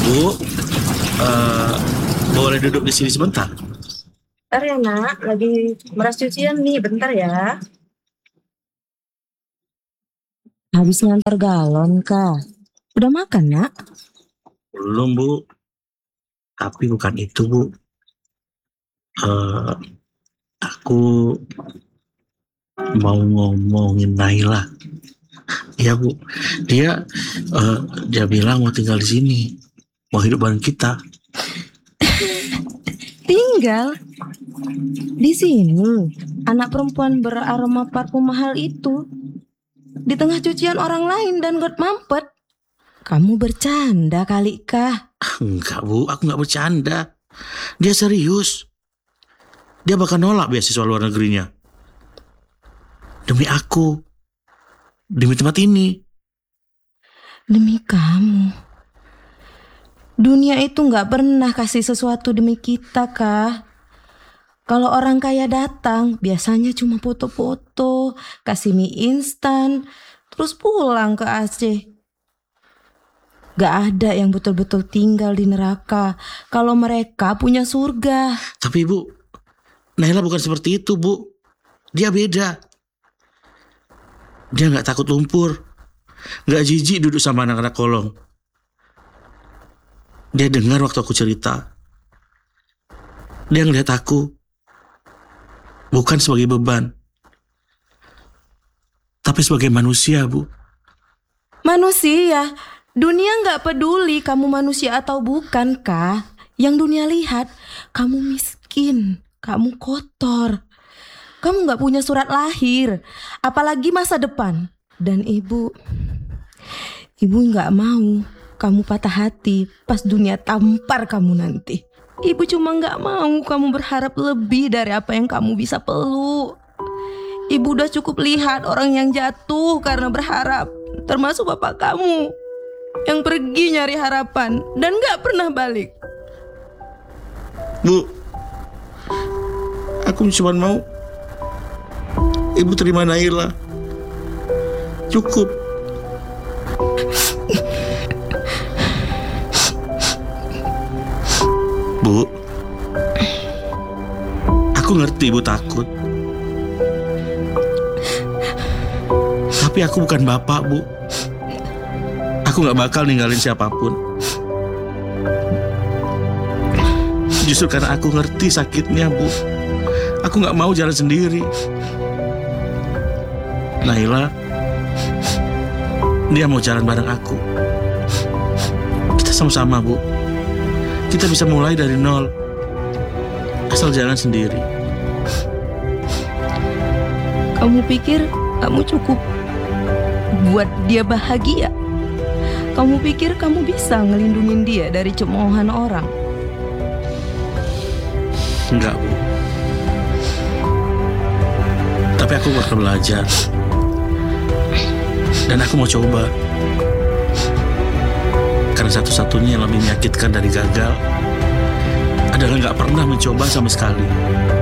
Bu, eh, boleh duduk di sini sebentar? Bentar ya nak, lagi meras cucian nih, bentar ya. Habis ngantar galon kah? Udah makan nak? Belum, Bu. Tapi bukan itu, Bu. Eh, aku mau ngomongin Naila. Iya, Bu. Dia eh, dia bilang mau tinggal di sini, mau hidup bareng kita. Tinggal di sini. Anak perempuan beraroma parfum mahal itu di tengah cucian orang lain dan got mampet. Kamu bercanda kali kah? Enggak, Bu. Aku nggak bercanda. Dia serius. Dia bakal nolak beasiswa luar negerinya. Demi aku. Demi tempat ini. Demi kamu. Dunia itu gak pernah kasih sesuatu demi kita kah? Kalau orang kaya datang, biasanya cuma foto-foto, kasih mie instan, terus pulang ke Aceh. Gak ada yang betul-betul tinggal di neraka kalau mereka punya surga. Tapi, Bu, Naila bukan seperti itu, Bu. Dia beda. Dia nggak takut lumpur, nggak jijik duduk sama anak-anak kolong. Dia dengar waktu aku cerita. Dia ngeliat aku, bukan sebagai beban, tapi sebagai manusia, Bu. Manusia, dunia gak peduli kamu manusia atau bukan kah? Yang dunia lihat, kamu miskin, kamu kotor. Kamu gak punya surat lahir, apalagi masa depan. Dan ibu gak mau kamu patah hati pas dunia tampar kamu nanti. Ibu cuma gak mau kamu berharap lebih dari apa yang kamu bisa peluk. Ibu udah cukup lihat orang yang jatuh karena berharap, termasuk bapak kamu yang pergi nyari harapan dan gak pernah balik. Bu, aku cuma mau Ibu terima Naila. Cukup. Bu, aku ngerti Ibu takut. Tapi aku bukan bapak, Bu. Aku gak bakal ninggalin siapapun. Justru karena aku ngerti sakitnya, Bu. Aku gak mau jalan sendiri. Naila, dia mau jalan bareng aku. Kita sama-sama, Bu. Kita bisa mulai dari nol. Asal jalan sendiri. Kamu pikir kamu cukup buat dia bahagia? Kamu pikir kamu bisa ngelindungin dia dari cemoohan orang? Enggak, Bu. Tapi aku bakal belajar. Dan aku mau coba. Karena satu-satunya yang lebih menyakitkan dari gagal adalah gak pernah mencoba sama sekali.